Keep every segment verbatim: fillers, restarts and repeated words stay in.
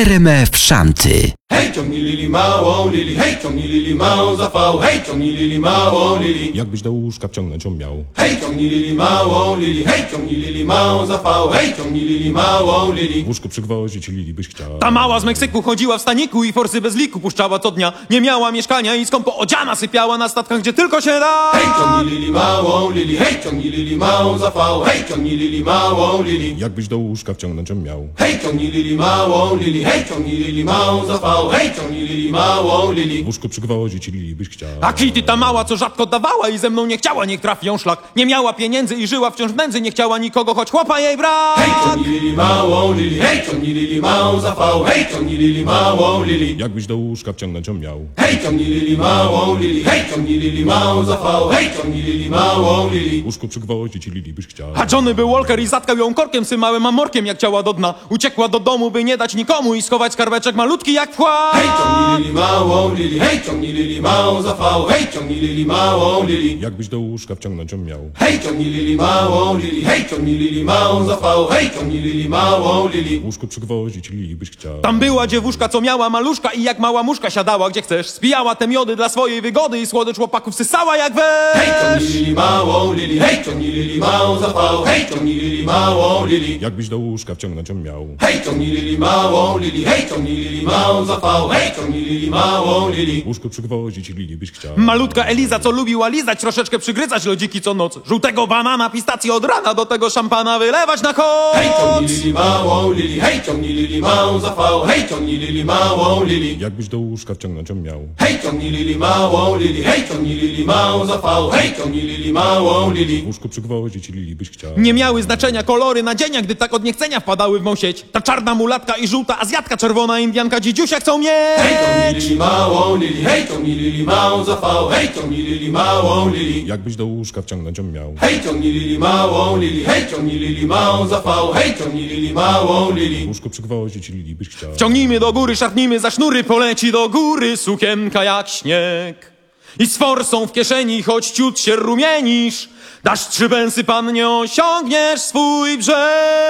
R M F Szanty. Hej, ciągnij Lili małą Lili, hej, ciągnij Lili małą za fał, hej, ciągnij Lili małą Lili. Jakbyś do łóżka wciągnąć ją miał. Hej, ciągnij Lili małą Lili, hej, ciągnij Lili małą za fał, hej, ciągnij Lili małą Lili. W łóżku przygwoździć Lili byś chciał. Ta mała z Meksyku chodziła w staniku i forsy bez liku puszczała co dnia. Nie miała mieszkania i skąpo odziana sypiała na statkach, gdzie tylko się da. Hej, ciągnij Lili małą Lili, hej, ciągnij Lili małą za fał, hej, ciągnij Lili małą Lili. Jakbyś do łóżka wciągnąć ją miał. Hej, ciągnij Lili małą Lili, hej, ciągnij Lili małą za fał, hej, ciągnij Lili małą Lili. W łóżku przygwoździć Lili byś chciał. A Kitty ta mała, co rzadko dawała i ze mną nie chciała, niech trafi ją szlak. Nie miała pieniędzy i żyła wciąż w nędzy, nie chciała nikogo, choć chłopa jej brak. Hej, ciągnij Lili małą Lili, hej, ciągnij Lili małą za fał, hej, ciągnij Lili małą Lili. Jakbyś do łóżka wciągnąć ją miał. Hej, ciągnij Lili małą Lili, hej, ciągnij Lili małą za fał, hej, ciągnij Lili małą Lili. W łóżku przygwoździć Lili byś chciał. A Johnny był Walker i zatkał ją korkiem symałym amorkiem, jak ciała do dna. Uciekła do domu, by nie dać nikomu i schować skarbeczek malutki jak wkład. Hej, ciągnij Lili małą Lili, hej, ciągnij Lili małą za fał, hej, ciągnij Lili małą Lili. Jakbyś do łóżka wciągnąć ją miał. Hej, ciągnij Lili małą Lili, hej, ciągnij Lili małą za fał, hej, ciągnij Lili małą Lili. W łóżku przygwoździć Lili byś chciał. Tam była dziewuszka, co miała maluszka i jak mała muszka siadała gdzie chcesz. Spijała te miody dla swojej wygody i słodycz chłopaków sysała jak Hej, ciągnij wesz. Lili małą Lili, hej, ciągnij Lili małą za fał, hej, ciągnij Lili małą Lili. Jakbyś do łóżka wciągnąć ją miał. Hej, ciągnij Lili małą Lili, hej, ciągnij Lili małą za fał, hej, ciągnij Lili małą Lili. W łóżku przygwoździć Lili byś chciał. Malutka Eliza, co lubiła lizać, troszeczkę przygryzać lodziki co noc. Żółtego banana, pistację od rana, do tego szampana wylewać na koc. Hej, ciągnij Lili małą Lili, hej, ciągnij Lili małą za fał, hej, ciągnij Lili małą Lili. Jakbyś do łóżka wciągnąć ją miał. Hej, ciągnij Lili małą Lili, hej, ciągnij Lili małą za fał, hej, ciągnij Lili małą Lili. W łóżku przygwoździć Lili byś chciał. Nie miały znaczenia kolory nadzienia, gdy tak od niechcenia wpadały w mą sieć. Ta czarna mulatka i żółta azjatka, czerwona indianka, dzidziusia chcą Hej, ciągnij mieć. Lili małą Lili, hej, ciągnij Lili małą za fał, hej, ciągnij Lili małą Lili. Jakbyś do łóżka wciągnąć ją miał. Hej, ciągnij Lili małą Lili, hej, ciągnij Lili małą za fał, hej, ciągnij Lili małą W Lili. łóżku przygwoździć Lili byś chciał. Ciągnijmy do góry, szarpnijmy za sznury, poleci do góry sukienka jak śnieg. I z forsą w kieszeni, choć ciut się rumienisz, dasz trzy pensy, pan, nie osiągniesz swój brzeg.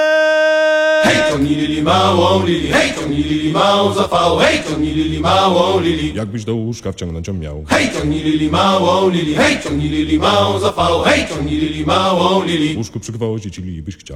Hej, ciągnij Lili małą Lili, hej, ciągnij Lili małą za fał, hej, ciągnij Lili małą Lili. Jakbyś do łóżka wciągnąć ją miał. Hej, ciągnij Lili małą Lili, hej, ciągnij Lili małą za fał, hej, ciągnij Lili małą W Lili. łóżku przygwoździć Lili byś chciał.